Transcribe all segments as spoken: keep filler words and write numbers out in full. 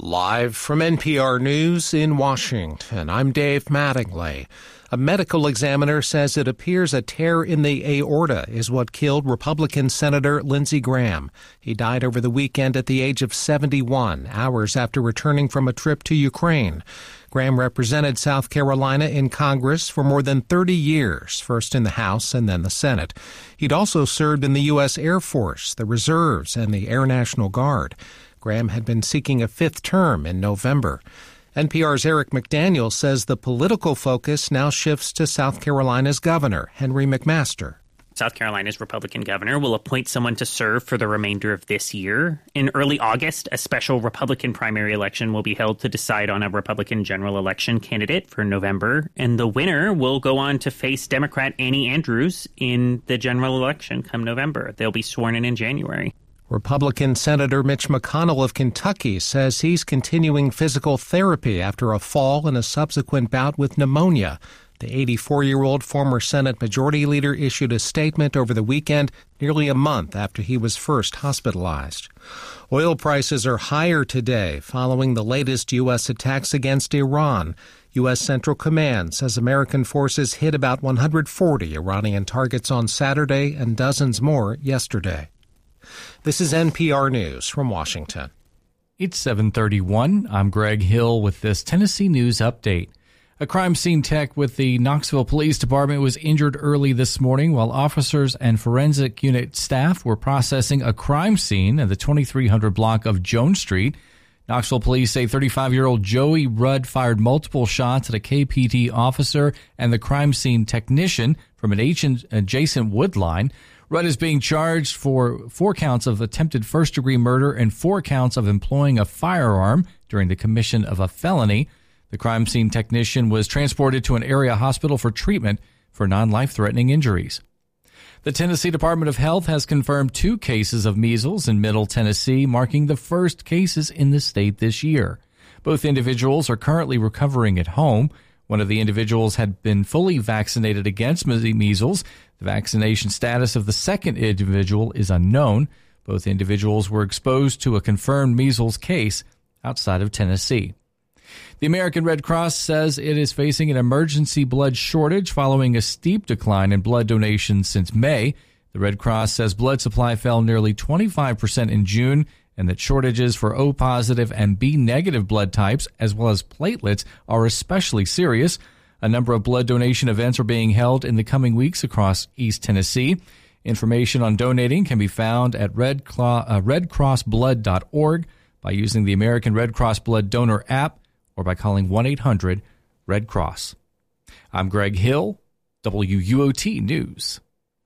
Live from N P R News in Washington, I'm Dave Mattingly. A medical examiner says it appears a tear in the aorta is what killed Republican Senator Lindsey Graham. He died over the weekend at the age of seventy-one, hours after returning from a trip to Ukraine. Graham represented South Carolina in Congress for more than thirty years, first in the House and then the Senate. He'd also served in the U S Air Force, the Reserves, and the Air National Guard. Graham had been seeking a fifth term in November. N P R's Eric McDaniel says the political focus now shifts to South Carolina's governor, Henry McMaster. South Carolina's Republican governor will appoint someone to serve for the remainder of this year. In early August, a special Republican primary election will be held to decide on a Republican general election candidate for November, and the winner will go on to face Democrat Annie Andrews in the general election come November. They'll be sworn in in January. Republican Senator Mitch McConnell of Kentucky says he's continuing physical therapy after a fall and a subsequent bout with pneumonia. The eighty-four-year-old former Senate Majority Leader issued a statement over the weekend, nearly a month after he was first hospitalized. Oil prices are higher today following the latest U S attacks against Iran. U S Central Command says American forces hit about one hundred forty Iranian targets on Saturday and dozens more yesterday. This is N P R News from Washington. It's seven thirty-one. I'm Greg Hill with this Tennessee News Update. A crime scene tech with the Knoxville Police Department was injured early this morning while officers and forensic unit staff were processing a crime scene at the twenty-three hundred block of Jones Street. Knoxville police say thirty-five-year-old Joey Rudd fired multiple shots at a K P D officer and the crime scene technician from an adjacent wood line. Rudd is being charged for four counts of attempted first-degree murder and four counts of employing a firearm during the commission of a felony. The crime scene technician was transported to an area hospital for treatment for non-life-threatening injuries. The Tennessee Department of Health has confirmed two cases of measles in Middle Tennessee, marking the first cases in the state this year. Both individuals are currently recovering at home. One of the individuals had been fully vaccinated against measles. The vaccination status of the second individual is unknown. Both individuals were exposed to a confirmed measles case outside of Tennessee. The American Red Cross says it is facing an emergency blood shortage following a steep decline in blood donations since May. The Red Cross says blood supply fell nearly twenty-five percent in June and that shortages for O-positive and B-negative blood types, as well as platelets, are especially serious. A number of blood donation events are being held in the coming weeks across East Tennessee. Information on donating can be found at red cross blood dot org by using the American Red Cross Blood Donor app or by calling one eight hundred red cross. I'm Greg Hill, W U O T News.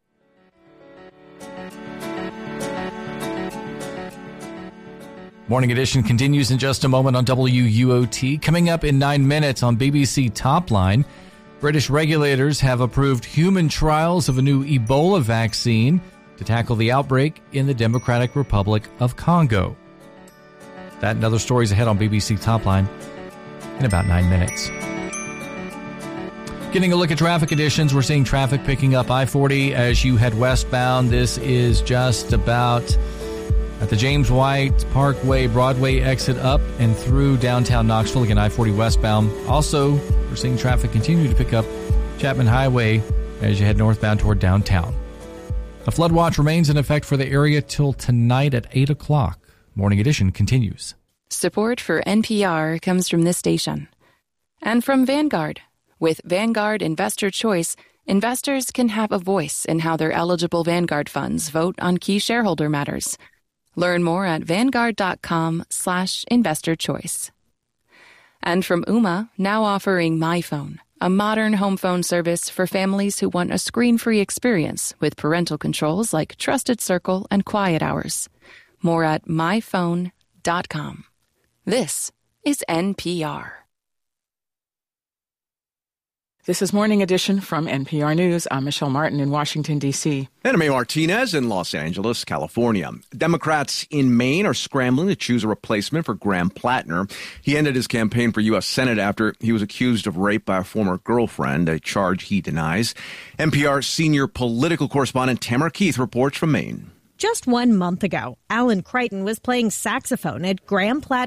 Morning Edition continues in just a moment on W U O T. Coming up in nine minutes on B B C Top Line, British regulators have approved human trials of a new Ebola vaccine to tackle the outbreak in the Democratic Republic of Congo. That and other stories ahead on B B C Top Line in about nine minutes. Getting a look at traffic conditions, we're seeing traffic picking up I forty as you head westbound. This is just about at the James White Parkway Broadway exit up and through downtown Knoxville, again I forty westbound. Also, we're seeing traffic continue to pick up Chapman Highway as you head northbound toward downtown. A flood watch remains in effect for the area till tonight at eight o'clock. Morning Edition continues. Support for N P R comes from this station and from Vanguard. With Vanguard Investor Choice, investors can have a voice in how their eligible Vanguard funds vote on key shareholder matters. Learn more at vanguard.com slash investor choice. And from Ooma, now offering MyPhone, a modern home phone service for families who want a screen-free experience with parental controls like Trusted Circle and Quiet Hours. More at my phone dot com. This is N P R. This is Morning Edition from N P R News. I'm Michelle Martin in Washington, D C And I'm May Martinez in Los Angeles, California. Democrats in Maine are scrambling to choose a replacement for Graham Plattner. He ended his campaign for U S Senate after he was accused of rape by a former girlfriend, a charge he denies. N P R senior political correspondent Tamara Keith reports from Maine. Just one month ago, Alan Creighton was playing saxophone at Graham Plattner